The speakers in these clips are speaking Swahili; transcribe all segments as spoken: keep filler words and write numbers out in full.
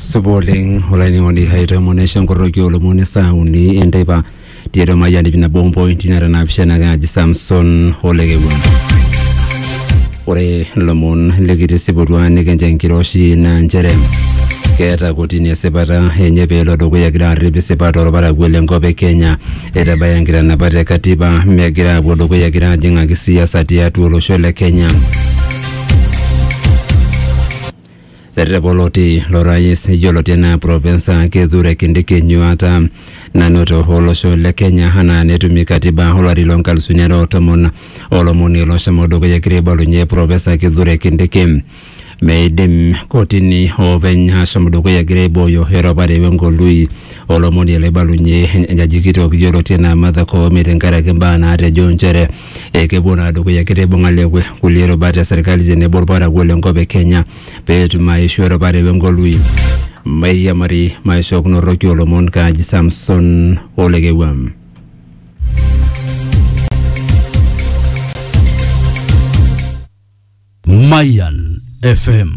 Suboling olaini ngoni haito monesha nkoroki olomone sauni endeba tiedo mayandi bina bombo intinara na pishana gaji Samson Olegewa. Ore lomon legiti sibodwa negenje nkiroshi na njere. Keta kotini sepata henye pelo dogo ya gira ribi sepata orobara gwele ngobe Kenya. Eta bayangira na bate katiba megira dogo ya gira jinga kisiasa tiatu oloshole Kenya. Reboloti lorais yolotena provinsa Kithure Kindiki nyuata na noto holosho le Kenya hana netumi katiba holari lonkal sunyero tomon olomoni losha modogo ya kiribalo nye provinsa Kithure Kindiki meidim kotini oven hashamudogo ya girebo yo herobare wengo lui olomoni lebalu nye njajikito yolotena madhako mitengara kimbana ate jonjere ekebona dogo ya girebo ngalewe kuliro bata serikali jene borbara gwele ngobe Kenya petu maishu herobare wengo lui Maya Mari maisho kuno roki olomon ka Samson Olegewa. Mayan F M.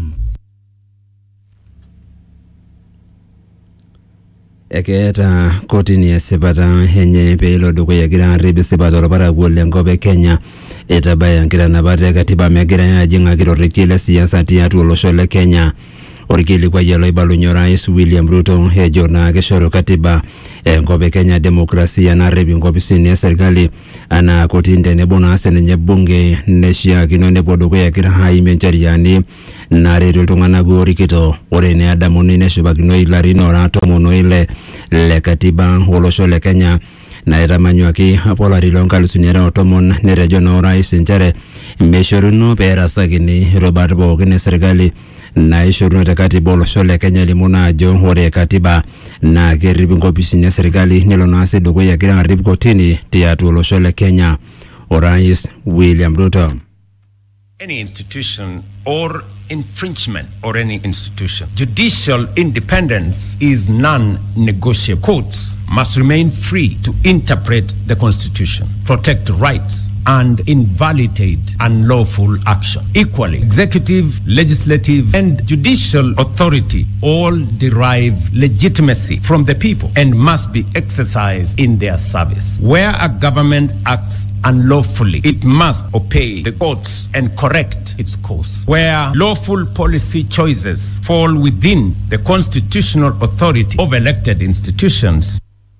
Eketa kotini ya sepata henye peilo duko ya gira ribi sepata olopara gwele ngobe Kenya etabaya ngira nabate katiba megira ya jinga kiro rikile siyasa tiatu oloshole Kenya. Orikili kwa yelo ibalunyo rais William Ruto hejo na keshoro katiba e ngobe Kenya demokrasia na rebi ngobe sini serikali ana kotinde nebona asenenye bunge neshia kinone podo ya kira hai menchariani na redo tungana gorikito ore ne adamu ni neshuba kino ilari nora tomono ile le katiba holosho le Kenya na eramanyo ki apola rilonka lusunyera otomon ne rejo na rais njare meshoruno pera sagini Robert Bogine serikali na ishuru takati bolo shole Kenya limuna ajo hore katiba na keribi ngobisi ya serikali nilo nasi dogo ya kira ngaribi kotini tiatu olo shole Kenya Orais William Ruto. Any institution or infringement or any institution. Judicial independence is non-negotiable. Courts must remain free to interpret the Constitution, protect rights, and invalidate unlawful action. Equally, executive, legislative, and judicial authority all derive legitimacy from the people and must be exercised in their service. Where a government acts unlawfully, it must obey the courts and correct its course. Where lawful policy choices fall within the constitutional authority of elected institutions.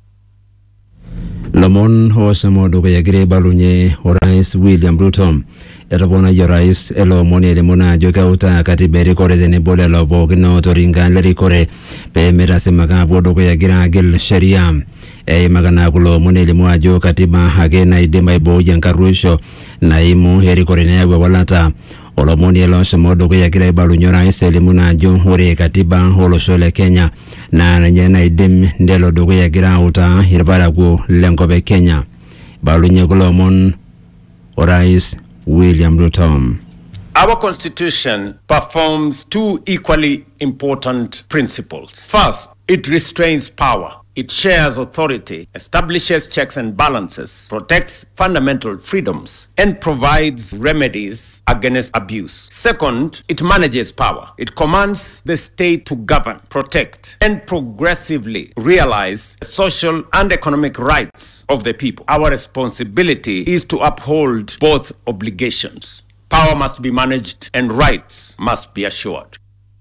Lomon hosamo dogo ya gire balunye Orais William Ruto etopona ya rais elo moni lemona joka uta katiberi kore zene bole lobo kino toringa leri kore pe merase maka bodogo ya gira agil sheria e magana kulo moni lemwa jo katiba agena idema ibo yankarusho na imu heri kore na yawe walata olomoni elo shamodogo ya gira balunyo rais lemuna jo hore katiba holo shole Kenya na nanyena idem ndelo dogo ya gira uta hirbara ku lengobe Kenya balunye kulomon Orais William Ruto. Our Constitution performs two equally important principles. First, it restrains power. It shares authority, establishes checks and balances, protects fundamental freedoms, and provides remedies against abuse. Second, it manages power. It commands the state to govern, protect, and progressively realize social and economic rights of the people. Our responsibility is to uphold both obligations. Power must be managed and rights must be assured.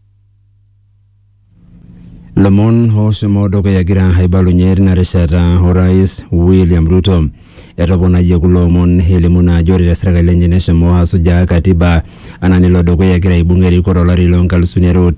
Lamon hosemo dogo ya gira haibalu nyeri na reshata Orais William Ruto etopona yekulomon helimuna jori la serikali njenesha moha suja katiba ananilo dogo ya gira ibungeri korolari lonkal sunero